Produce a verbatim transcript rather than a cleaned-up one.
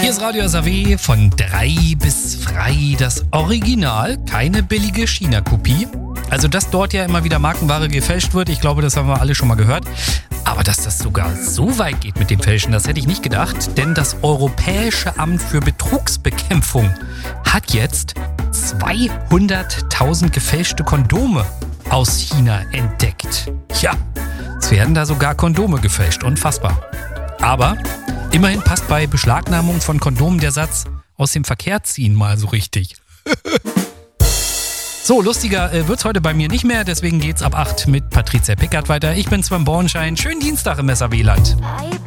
Hier ist Radio S A W von drei bis frei. Das Original, keine billige China-Kopie. Also, dass dort ja immer wieder Markenware gefälscht wird, ich glaube, das haben wir alle schon mal gehört. Aber dass das sogar so weit geht mit dem Fälschen, das hätte ich nicht gedacht. Denn das Europäische Amt für Betrugsbekämpfung hat jetzt zweihunderttausend gefälschte Kondome aus China entdeckt. Ja, es werden da sogar Kondome gefälscht. Unfassbar. Aber immerhin passt bei Beschlagnahmung von Kondomen der Satz aus dem Verkehr ziehen mal so richtig. So, lustiger äh, wird's heute bei mir nicht mehr, deswegen geht's ab acht mit Patricia Pickert weiter. Ich bin Sven Bornschein. Schönen Dienstag im S A W-Land.